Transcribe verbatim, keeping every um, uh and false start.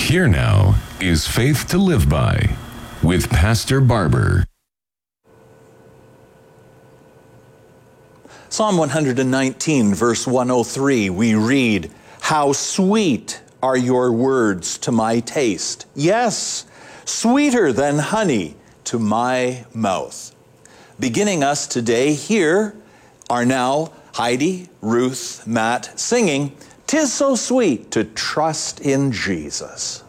Here now is Faith to Live By with Pastor Barber. Psalm one nineteen, verse one oh three, we read, "How sweet are your words to my taste. Yes, sweeter than honey to my mouth." Beginning us today, here are now Heidi, Ruth, Matt singing, "'Tis so sweet to trust in Jesus."